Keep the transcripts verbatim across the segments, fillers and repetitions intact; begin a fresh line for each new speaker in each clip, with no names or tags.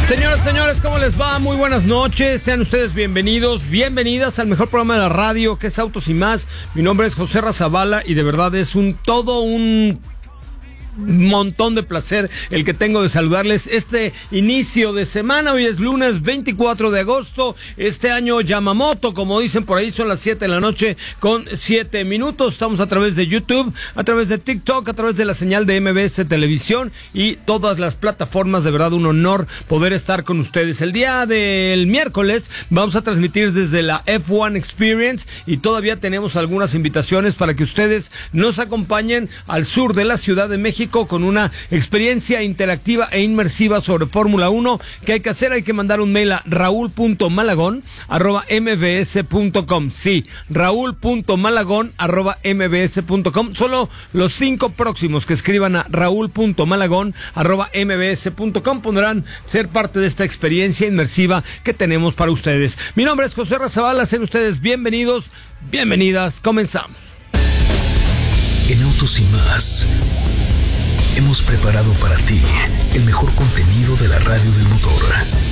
Señoras, señores, ¿cómo les va? Muy buenas noches, sean ustedes bienvenidos, bienvenidas al mejor programa de la radio, que es Autos y Más. Mi nombre es José Razabala y de verdad es un todo un montón de placer el que tengo de saludarles este inicio de semana. Hoy es lunes veinticuatro de agosto, este año Yamamoto, como dicen por ahí, son las siete de la noche con siete minutos. Estamos a través de YouTube, a través de TikTok, a través de la señal de M B S Televisión y todas las plataformas. De verdad un honor poder estar con ustedes. El día del miércoles vamos a transmitir desde la F uno Experience y todavía tenemos algunas invitaciones para que ustedes nos acompañen al sur de la Ciudad de México con una experiencia interactiva e inmersiva sobre Fórmula uno. ¿Qué hay que hacer? Hay que mandar un mail a raúl punto malagón arroba eme be ese punto com. Sí, raúl punto malagón arroba eme be ese punto com. Solo los cinco próximos que escriban a raúl punto malagón arroba eme be ese punto com podrán ser parte de esta experiencia inmersiva que tenemos para ustedes. Mi nombre es José Razabala, sean ustedes bienvenidos, bienvenidas, comenzamos.
En Autos y Más hemos preparado para ti el mejor contenido de la radio del motor.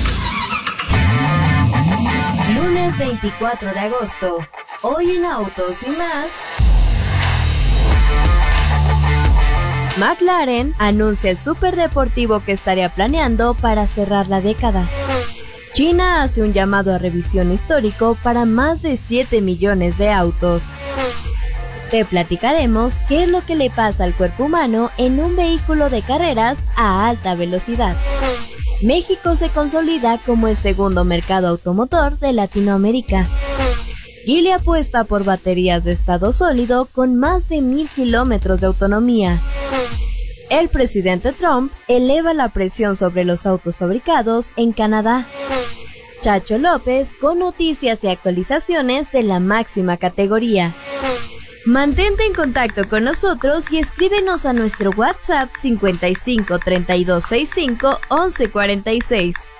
Lunes veinticuatro de agosto. Hoy en Autos y Más. McLaren anuncia el superdeportivo que estaría planeando para cerrar la década. China hace un llamado a revisión histórico para más de siete millones de autos. Te platicaremos qué es lo que le pasa al cuerpo humano en un vehículo de carreras a alta velocidad. México se consolida como el segundo mercado automotor de Latinoamérica. Geely apuesta por baterías de estado sólido con más de mil kilómetros de autonomía. El presidente Trump eleva la presión sobre los autos fabricados en Canadá. Chacho López con noticias y actualizaciones de la máxima categoría. Mantente en contacto con nosotros y escríbenos a nuestro WhatsApp cincuenta y cinco treinta y dos sesenta y cinco once cuarenta y seis.